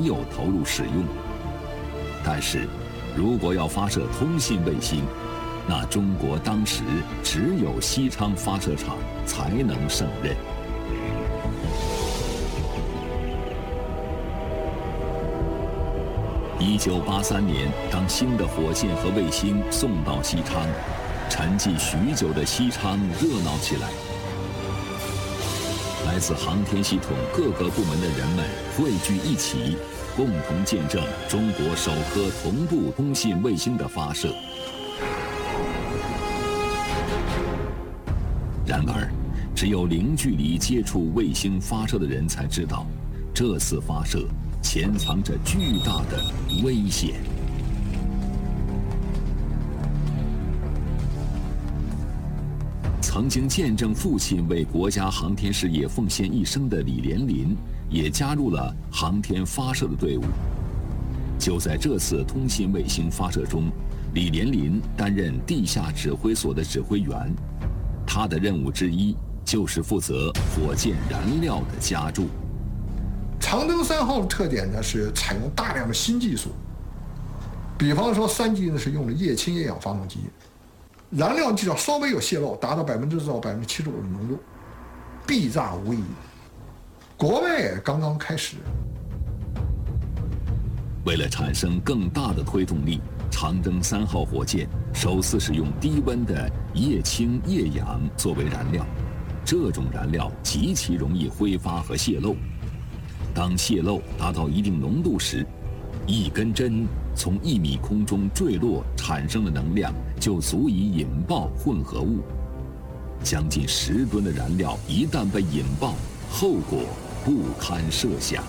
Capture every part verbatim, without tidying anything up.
没有投入使用。但是，如果要发射通信卫星，那中国当时只有西昌发射场才能胜任。一九八三年，当新的火箭和卫星送到西昌，沉寂许久的西昌热闹起来。来自航天系统各个部门的人们汇聚一起，共同见证中国首颗同步通信卫星的发射。然而，只有零距离接触卫星发射的人才知道，这次发射潜藏着巨大的危险。曾经见证父亲为国家航天事业奉献一生的李连林，也加入了航天发射的队伍。就在这次通信卫星发射中，李连林担任地下指挥所的指挥员，他的任务之一就是负责火箭燃料的加注。 长征三号的特点呢是采用大量的新技术，比方说三级呢是用了液氢液氧发动机，燃料只要稍微有泄漏，达到百分之至少百分之七十五的浓度，必炸无疑。国外也刚刚开始。 为了产生更大的推动力，长征三号火箭首次使用低温的液氢液氧作为燃料，这种燃料极其容易挥发和泄漏。当泄漏达到一定浓度时，一根针从一米空中坠落产生的能量就足以引爆混合物。将近十吨的燃料一旦被引爆，后果不堪设想。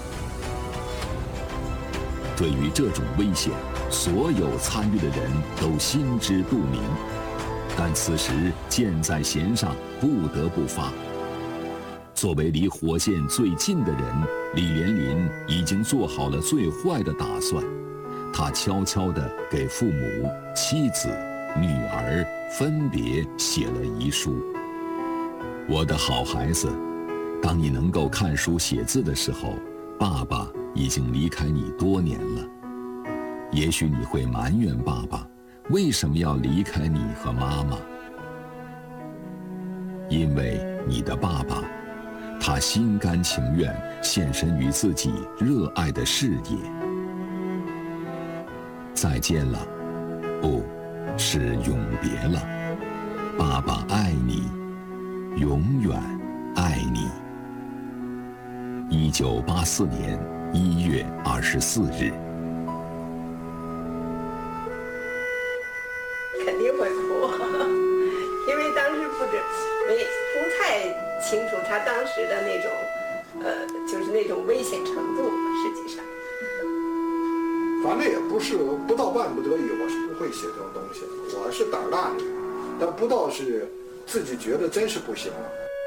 对于这种危险，所有参与的人都心知肚明，但此时箭在弦上，不得不发。作为离火箭最近的人，李连林已经做好了最坏的打算。他悄悄地给父母、妻子、女儿分别写了遗书。我的好孩子，当你能够看书写字的时候，爸爸已经离开你多年了。也许你会埋怨爸爸为什么要离开你和妈妈，因为你的爸爸他心甘情愿献身于自己热爱的事业。再见了，不，是永别了。爸爸爱你，永远爱你。一九八四年一月二十四日。 肯定会哭，因为当时不知没不太清楚他当时的那种，呃，就是那种危险程度。实际上， 反正也不是不到万不得已，我是不会写这种东西的。我是胆儿大的人，但不到是自己觉得真是不行了。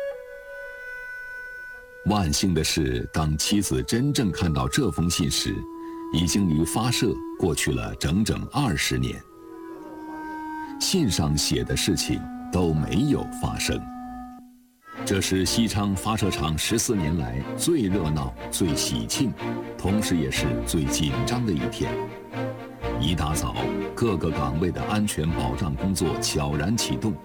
万幸的是，当妻子真正看到这封信时，已经离发射过去了整整二十年。信上写的事情都没有发生。这是西昌发射场十四年来最热闹、最喜庆，同时也是最紧张的一天。一大早，各个岗位的安全保障工作悄然启动。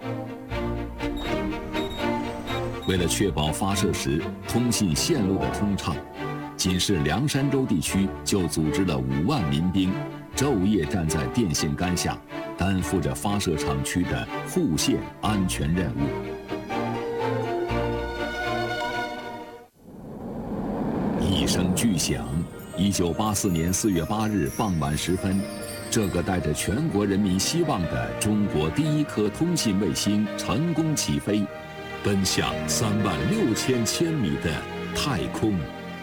为了确保发射时通信线路的通畅，仅是凉山州地区就组织了五万民兵，昼夜站在电线杆下，担负着发射场区的护线安全任务。一声巨响，一九八四年四月八日傍晚时分，这个带着全国人民希望的中国第一颗通信卫星成功起飞，奔向三万六千千米的太空。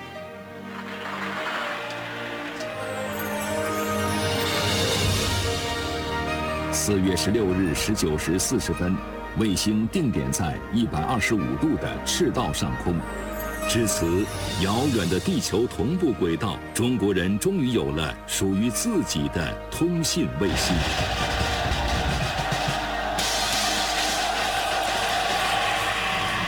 四月十六日十九时四十分，卫星定点在一百二十五度的赤道上空。至此，遥远的地球同步轨道，中国人终于有了属于自己的通信卫星。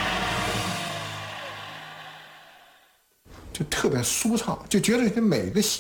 就特别舒畅，就觉得每个细